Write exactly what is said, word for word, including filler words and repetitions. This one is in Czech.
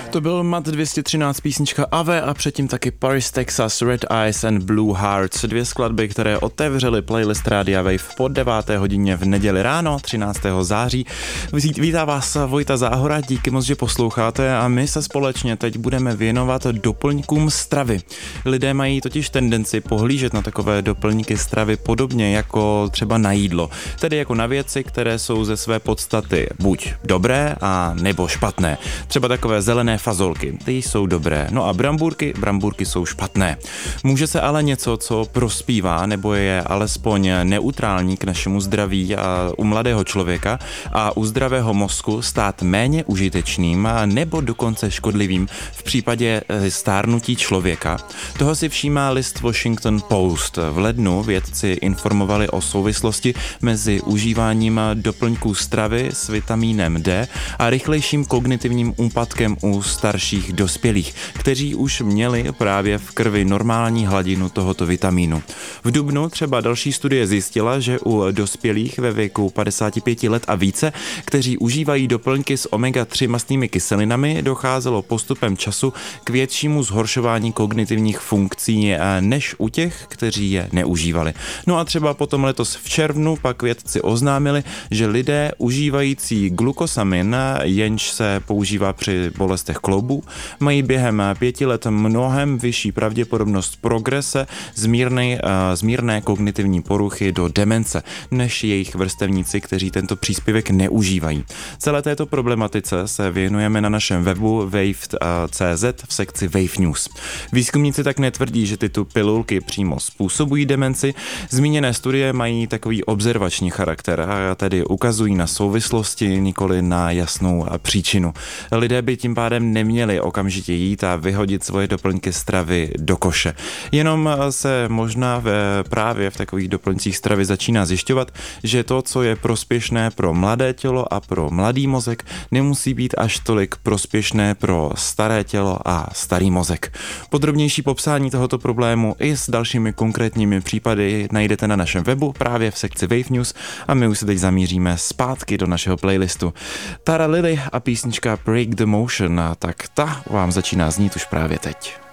To byl Mat dvě stě třináct písnička Ave a předtím taky Paris, Texas, Red Eyes and Blue Hearts. Dvě skladby, které otevřely playlist Rádia Wave po deváté hodině v neděli ráno, třináctého září. Vítá vás Vojta Záhora, díky moc, že posloucháte a my se společně teď budeme věnovat doplňkům stravy. Lidé mají totiž tendenci pohlížet na takové doplňky stravy podobně jako třeba na jídlo. Tedy jako na věci, které jsou ze své podstaty buď dobré a nebo špatné. Třeba takové zelené fazolky, ty jsou dobré. No a brambůrky, brambůrky jsou špatné. Může se ale něco, co prospívá nebo je alespoň neutrální k našemu zdraví a u mladého člověka a u zdravého mozku stát méně užitečným nebo dokonce škodlivým v případě stárnutí člověka. Toho si všímá list Washington Post. V lednu vědci informovali o souvislosti mezi užíváním doplňků stravy s vitamínem D a rychlejším kognitivním úpadkem u starších dospělých, kteří už měli právě v krvi normální hladinu tohoto vitamínu. V dubnu třeba další studie zjistila, že u dospělých ve věku padesát pět let a více, kteří užívají doplňky s omega tři mastnými kyselinami, docházelo postupem času k většímu zhoršování kognitivních funkcí než u těch, kteří je neužívali. No a třeba potom letos v červnu pak vědci oznámili, že lidé užívající glukosamin, jenž se používá při bolestech kloubů, mají během pěti let mnohem vyšší pravděpodobnost progrese z mírné, z mírné kognitivní poruchy do demence, než jejich vrstevníci, kteří tento příspěvek neužívají. Celé této problematice se věnujeme na našem webu wave tečka cé zet v sekci Wave News. Výzkumníci tak netvrdí, že tyto pilulky přímo způsobují demenci. Zmíněné studie mají takový observační charakter a tedy ukazují na souvislosti, nikoli na jasnou příčinu. Lidé by tím pádem neměli okamžitě jít a vyhodit svoje doplňky stravy do koše. Jenom se možná v, právě v takových doplňcích stravy začíná zjišťovat, že to, co je prospěšné pro mladé tělo a pro mladý mozek, nemusí být až tolik prospěšné pro staré tělo a starý mozek. Podrobnější popsání tohoto problému i s dalšími konkrétními případy najdete na našem webu právě v sekci Wave News a my už se teď zamíříme zpátky do našeho playlistu. Tara Lily a písnička Break the Motion, tak ta vám začíná znít už právě teď.